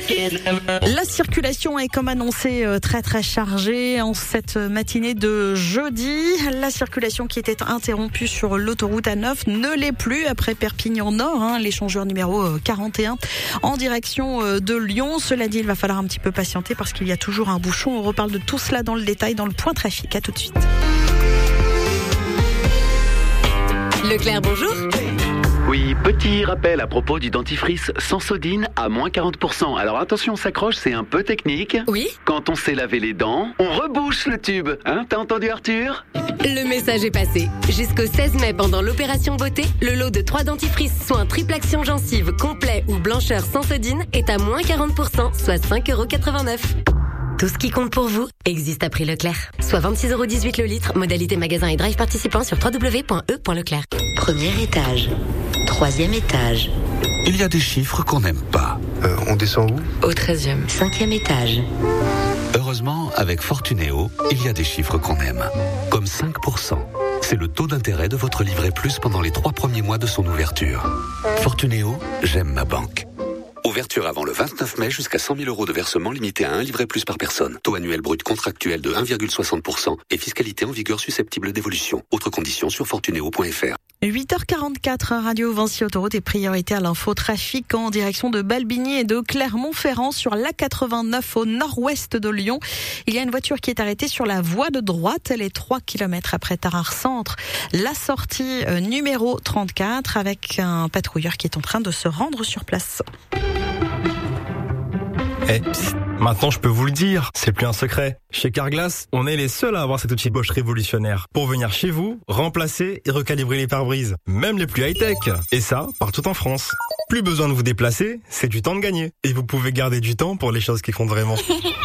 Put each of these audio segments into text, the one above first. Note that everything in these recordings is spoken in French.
La circulation est comme annoncé très très chargée en cette matinée de jeudi. La circulation qui était interrompue sur l'autoroute A9 ne l'est plus après Perpignan Nord, l'échangeur numéro 41 en direction de Lyon. Cela dit, il va falloir un petit peu patienter parce qu'il y a toujours un bouchon. On reparle de tout cela dans le détail dans le point trafic. À tout de suite. Leclerc, bonjour. Oui, petit rappel à propos du dentifrice Sensodyne à moins 40%. Alors attention, on s'accroche, c'est un peu technique. Oui. Quand on s'est lavé les dents, on rebouche le tube. T'as entendu Arthur ? Le message est passé. Jusqu'au 16 mai, pendant l'opération beauté, le lot de 3 dentifrices soins triple action gencive complet ou blancheur Sensodyne est à moins 40%, soit 5,89 €. Tout ce qui compte pour vous existe à prix Leclerc. Soit 26,18 € le litre, modalité magasin et drive participant sur www.e.leclerc. Premier étage, 3e étage. Il y a des chiffres qu'on n'aime pas. On descend où ? Au 13e. 5e étage. Heureusement, avec Fortunéo, il y a des chiffres qu'on aime. Comme 5%. C'est le taux d'intérêt de votre livret plus pendant les 3 premiers mois de son ouverture. Fortunéo, j'aime ma banque. Ouverture avant le 29 mai jusqu'à 100 000 € de versement limité à un livret plus par personne. Taux annuel brut contractuel de 1,60% et fiscalité en vigueur susceptible d'évolution. Autres conditions sur fortuneo.fr. 8h44, Radio Vinci Autoroute et priorité à l'infotrafic en direction de Balbigny et de Clermont-Ferrand sur l'A89 au nord-ouest de Lyon. Il y a une voiture qui est arrêtée sur la voie de droite. Elle est 3 km après Tarare Centre. La sortie numéro 34 avec un patrouilleur qui est en train de se rendre sur place. Maintenant je peux vous le dire, c'est plus un secret. Chez Carglass, on est les seuls à avoir cet outil Bosch révolutionnaire pour venir chez vous, remplacer et recalibrer les pare-brises, même les plus high-tech. Et ça, partout en France. Plus besoin de vous déplacer, c'est du temps de gagner. Et vous pouvez garder du temps pour les choses qui comptent vraiment.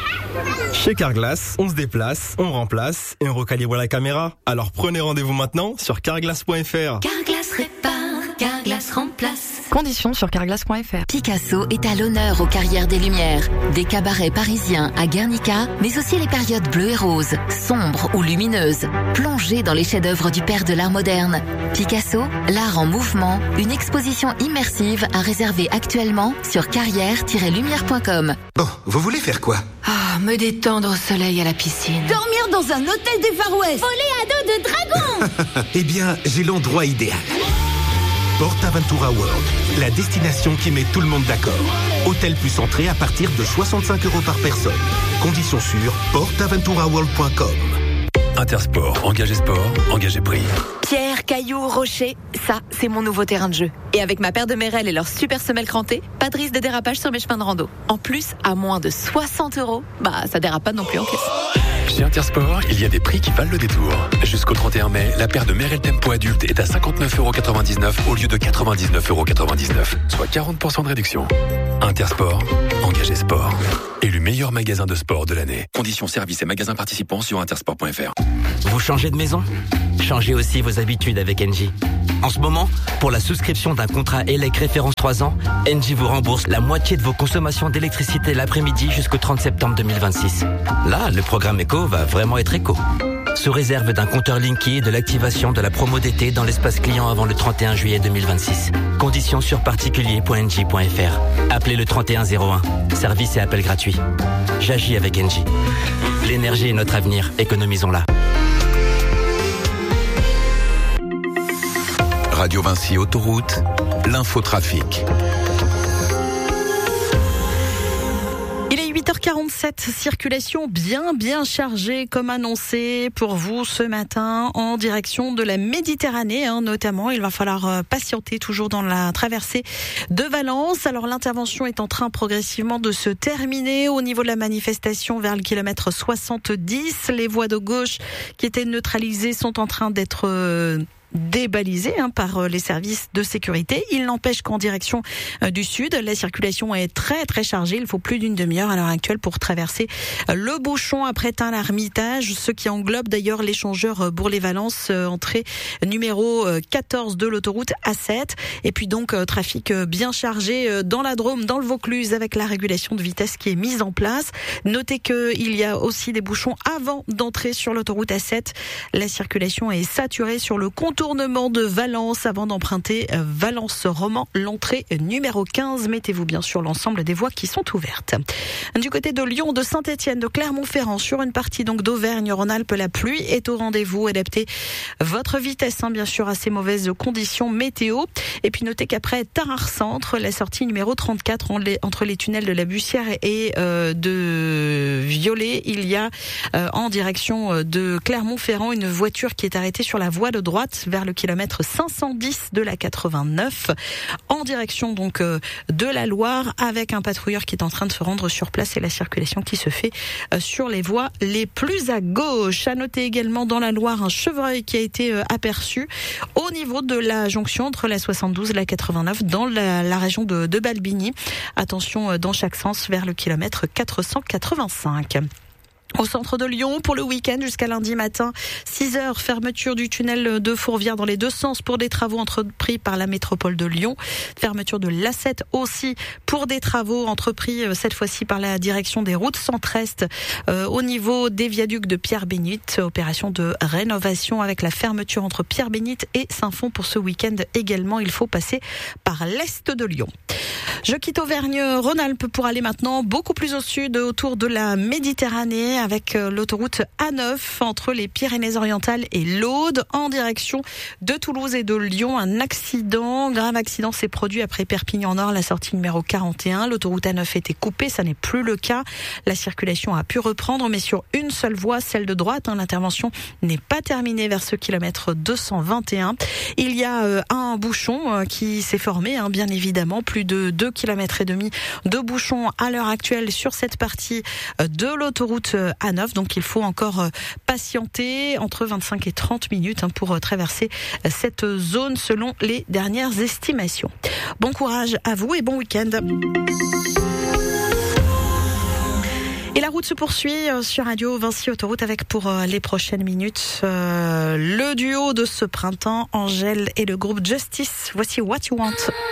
Chez Carglass, on se déplace, on remplace et on recalibre la caméra. Alors prenez rendez-vous maintenant sur carglass.fr. Carglass répare, Carglass remplace. Conditions sur carglass.fr. Picasso est à l'honneur aux Carrières des Lumières. Des cabarets parisiens à Guernica, mais aussi les périodes bleues et roses, sombres ou lumineuses. Plongez dans les chefs-d'œuvre du père de l'art moderne. Picasso, l'art en mouvement, une exposition immersive à réserver actuellement sur carrière-lumière.com. Bon, vous voulez faire quoi ? Me détendre au soleil à la piscine. Dormir dans un hôtel du Far West. Voler à dos de dragon. Eh bien, j'ai l'endroit idéal. PortAventura World, la destination qui met tout le monde d'accord. Hôtel plus entrée à partir de 65 € par personne. Conditions sur portaventuraworld.com. Intersport, engagé sport, engagé prix. Pierre, cailloux, rocher, ça, c'est mon nouveau terrain de jeu. Et avec ma paire de Merrell et leur super semelle crantée, pas de risque de dérapage sur mes chemins de rando. En plus, à moins de 60 €, ça dérape pas non plus en caisse. Chez Intersport, il y a des prix qui valent le détour. Jusqu'au 31 mai, la paire de Merrell Tempo adulte est à 59,99 € au lieu de 99,99 €, soit 40% de réduction. Intersport, engagé sport. Élu meilleur magasin de sport de l'année. Conditions services et magasins participants sur intersport.fr. Vous changez de maison ? Changez aussi vos habitudes avec Engie. En ce moment, pour la souscription d'un contrat ELEC référence 3 ans, Engie vous rembourse la moitié de vos consommations d'électricité l'après-midi jusqu'au 30 septembre 2026. Là, le programme éco va vraiment être éco. Sous réserve d'un compteur Linky et de l'activation de la promo d'été dans l'espace client avant le 31 juillet 2026. Conditions sur particulier.engie.fr. Appelez le 3101. Service et appel gratuit. J'agis avec Engie. L'énergie est notre avenir. Économisons-la. Radio Vinci Autoroute, l'infotrafic. Il est 8h47, circulation bien chargée comme annoncé pour vous ce matin en direction de la Méditerranée notamment. Il va falloir patienter toujours dans la traversée de Valence. Alors l'intervention est en train progressivement de se terminer au niveau de la manifestation vers le kilomètre 70. Les voies de gauche qui étaient neutralisées sont en train d'être débalisé par les services de sécurité. Il n'empêche qu'en direction du sud, la circulation est très chargée. Il faut plus d'une demi-heure à l'heure actuelle pour traverser le bouchon après Tain-l'Hermitage, ce qui englobe d'ailleurs l'échangeur Bourg-les-Valences, entrée numéro 14 de l'autoroute A7. Et puis donc trafic bien chargé dans la Drôme, dans le Vaucluse, avec la régulation de vitesse qui est mise en place. Notez qu'il y a aussi des bouchons avant d'entrer sur l'autoroute A7. La circulation est saturée sur le contour contournement de Valence avant d'emprunter Valence-Roman, l'entrée numéro 15. Mettez-vous bien sur l'ensemble des voies qui sont ouvertes. Du côté de Lyon, de Saint-Étienne, de Clermont-Ferrand, sur une partie donc d'Auvergne-Rhône-Alpes, la pluie est au rendez-vous. Adaptez votre vitesse, bien sûr, à ces mauvaises conditions météo. Et puis notez qu'après Tarare-Centre, la sortie numéro 34 entre les tunnels de la Bussière et de Violet, il y a en direction de Clermont-Ferrand une voiture qui est arrêtée sur la voie de droite vers le kilomètre 510 de la 89 en direction donc de la Loire, avec un patrouilleur qui est en train de se rendre sur place et la circulation qui se fait sur les voies les plus à gauche. À noter également dans la Loire un chevreuil qui a été aperçu au niveau de la jonction entre la 72 et la 89 dans la région de Balbigny. Attention dans chaque sens vers le kilomètre 485. Au centre de Lyon, pour le week-end jusqu'à lundi matin, 6h, fermeture du tunnel de Fourvière dans les deux sens pour des travaux entrepris par la métropole de Lyon. Fermeture de l'A7 aussi pour des travaux entrepris cette fois-ci par la direction des routes centre-est au niveau des viaducs de Pierre-Bénite. Opération de rénovation avec la fermeture entre Pierre-Bénite et Saint-Fond pour ce week-end également. Il faut passer par l'est de Lyon. Je quitte Auvergne-Rhône-Alpes pour aller maintenant beaucoup plus au sud, autour de la Méditerranée, avec l'autoroute A9 entre les Pyrénées-Orientales et l'Aude, en direction de Toulouse et de Lyon. Un grave accident s'est produit après Perpignan-Nord, la sortie numéro 41. L'autoroute A9 était coupée, ça n'est plus le cas. La circulation a pu reprendre, mais sur une seule voie, celle de droite. L'intervention n'est pas terminée vers ce kilomètre 221. Il y a un bouchon qui s'est formé, bien évidemment, plus de 2,5 km de bouchons à l'heure actuelle sur cette partie de l'autoroute A9. Donc il faut encore patienter entre 25 et 30 minutes pour traverser cette zone selon les dernières estimations. Bon courage à vous et bon week-end. Et la route se poursuit sur Radio Vinci Autoroute avec pour les prochaines minutes le duo de ce printemps, Angèle et le groupe Justice. Voici What You Want.